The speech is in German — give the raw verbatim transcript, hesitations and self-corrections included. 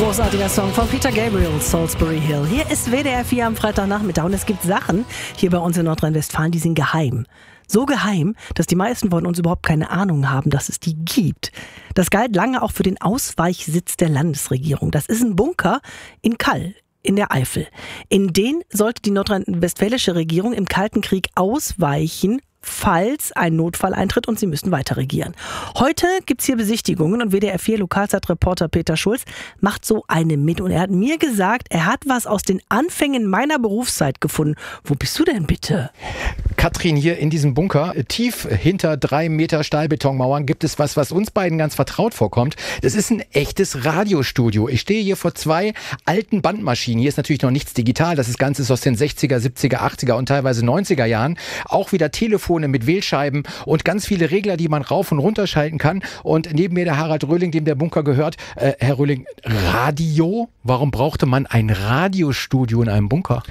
Großartiger Song von Peter Gabriel, Salisbury Hill. Hier ist W D R vier am Freitagnachmittag und es gibt Sachen hier bei uns in Nordrhein-Westfalen, die sind geheim. So geheim, dass die meisten von uns überhaupt keine Ahnung haben, dass es die gibt. Das galt lange auch für den Ausweichsitz der Landesregierung. Das ist ein Bunker in Kall in der Eifel. In den sollte die nordrhein-westfälische Regierung im Kalten Krieg ausweichen, falls ein Notfall eintritt und sie müssen weiter regieren. Heute gibt's hier Besichtigungen und W D R vier Lokalzeitreporter Peter Schulz macht so eine mit. Und er hat mir gesagt, er hat was aus den Anfängen meiner Berufszeit gefunden. Wo bist du denn bitte? Katrin, hier in diesem Bunker, tief hinter drei Meter Stahlbetonmauern, gibt es was, was uns beiden ganz vertraut vorkommt. Das ist ein echtes Radiostudio. Ich stehe hier vor zwei alten Bandmaschinen. Hier ist natürlich noch nichts digital. Das Ganze ist aus den sechziger, siebziger, achtziger und teilweise neunziger Jahren. Auch wieder Telefone mit Wählscheiben und ganz viele Regler, die man rauf und runter schalten kann. Und neben mir der Harald Röhling, dem der Bunker gehört. Äh, Herr Röhling, Radio? Warum brauchte man ein Radiostudio in einem Bunker?